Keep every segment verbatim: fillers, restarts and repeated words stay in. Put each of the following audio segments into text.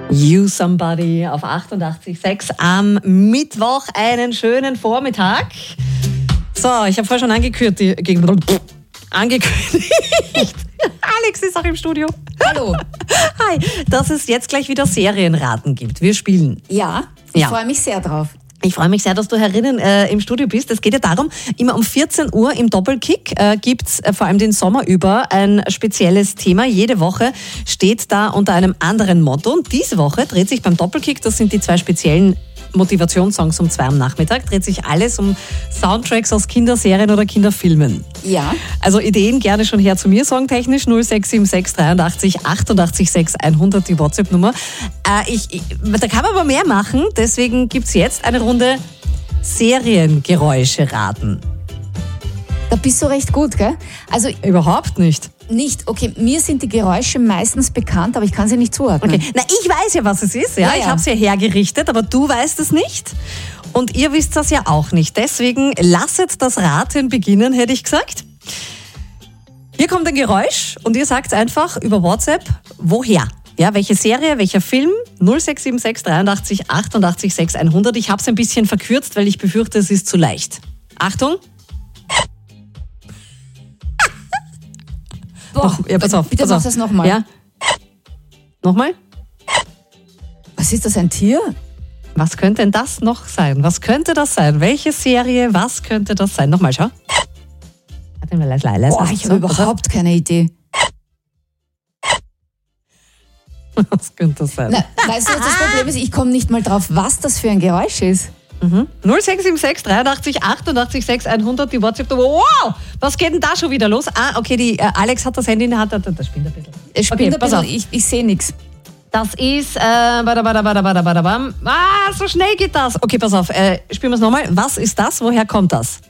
You Somebody auf achtundachtzig Komma sechs am Mittwoch. Einen schönen Vormittag. So, ich habe vorher schon angekündigt. angekündigt. Alex ist auch im Studio. Hallo. Hi, dass es jetzt gleich wieder Serienraten gibt. Wir spielen. Ja, ich Ja. freue mich sehr drauf. Ich freue mich sehr, dass du herinnen äh, im Studio bist. Es geht ja darum, immer um vierzehn Uhr im Doppelkick äh, gibt's äh, vor allem den Sommer über ein spezielles Thema. Jede Woche steht da unter einem anderen Motto. Und diese Woche dreht sich beim Doppelkick, das sind die zwei speziellen Motivationssongs um zwei am Nachmittag, dreht sich alles um Soundtracks aus Kinderserien oder Kinderfilmen. Ja. Also Ideen gerne schon her zu mir, songtechnisch null sechs sieben sechs dreiundachtzig achtundachtzig sechs hundert, die WhatsApp-Nummer. Äh, ich, ich, da kann man aber mehr machen, deswegen gibt's jetzt eine Runde Seriengeräusche raten. Da bist du recht gut, gell? Also Überhaupt nicht. nicht, okay, mir sind die Geräusche meistens bekannt, aber ich kann sie nicht zuordnen. Okay, na ich weiß ja, was es ist, ja, Ja, ich ja. habe es ja hergerichtet, aber du weißt es nicht und ihr wisst das ja auch nicht. Deswegen lasset das Raten beginnen, hätte ich gesagt. Hier kommt ein Geräusch und ihr sagt einfach über WhatsApp, woher? Ja, welche Serie, welcher Film? null sechs sieben sechs dreiundachtzig achtundachtzig sechs hundert. Ich habe es ein bisschen verkürzt, weil ich befürchte, es ist zu leicht. Achtung. Boah, Ja, pass auf, bitte pass mach auf. das nochmal. Ja. Nochmal? Was ist das, ein Tier? Was könnte denn das noch sein? Was könnte das sein? Welche Serie? Was könnte das sein? Nochmal, schau. Warte mal, leise, leise. Boah, ich habe überhaupt keine Idee. Was könnte das sein? Na, weißt du, was das Problem ist? Ich komme nicht mal drauf, was das für ein Geräusch ist. null sechs sieben sechs dreiundachtzig achtundachtzig sechs hundert, die WhatsApp. Wow, was geht denn da schon wieder los? Ah, okay, die äh, Alex hat das Handy in der Hand, das, das spinnt ein bisschen. Es spinnt Okay, ein pass bisschen, auf. ich, ich sehe nichts. Das ist, äh, bada, bada, bada, bada, bada, bam. Ah, so schnell geht das. Okay, pass auf, äh, spielen wir es nochmal. Was ist das? Woher kommt das?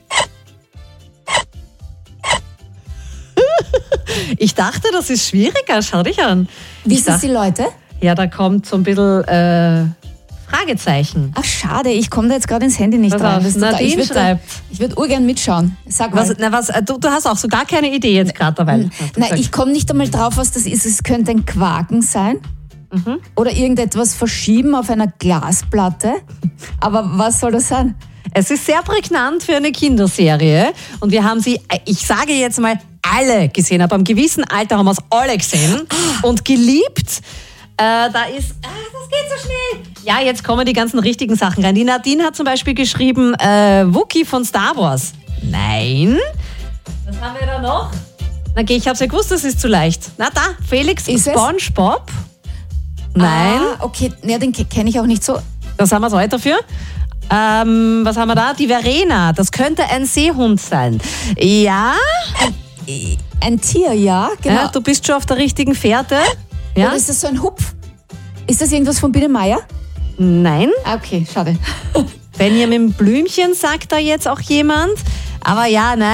Ich dachte, das ist schwieriger. Schau dich an. Ich Wissen es die dachte, Leute? ja, da kommt so ein bisschen äh, Fragezeichen. Ach, schade, ich komme da jetzt gerade ins Handy nicht Pass rein. auf, Das ist total- Nadine ich würde schreibt. ich würd urgern mitschauen. Sag mal. Was, na, was, äh, du, du hast auch so gar keine Idee jetzt gerade dabei. Nein, ich komme nicht einmal drauf, was das ist. Es könnte ein Quaken sein oder irgendetwas verschieben auf einer Glasplatte. Aber was soll das sein? Es ist sehr prägnant für eine Kinderserie und wir haben sie, ich sage jetzt mal, alle gesehen. Ab einem gewissen Alter haben wir es alle gesehen und geliebt. Äh, da ist, ah, das geht so schnell. Ja, jetzt kommen die ganzen richtigen Sachen rein. Die Nadine hat zum Beispiel geschrieben, äh, Wookie von Star Wars. Nein. Was haben wir da noch? Na, okay, ich hab's ja gewusst, das ist zu leicht. Na da, Felix, Ist es? SpongeBob. Nein. Ah, okay, ja, den kenne ich auch nicht so. Das haben wir heute dafür. Ähm, was haben wir da? Die Verena. Das könnte ein Seehund sein. Ja, Ein Tier, ja, genau. ja du bist schon auf der richtigen Fährte. Ja? Oder ist das so ein Hupf? Ist das irgendwas von Biene Meier? Nein. Ah, okay, schade. Benjamin Blümchen sagt da jetzt auch jemand. Aber ja, nein.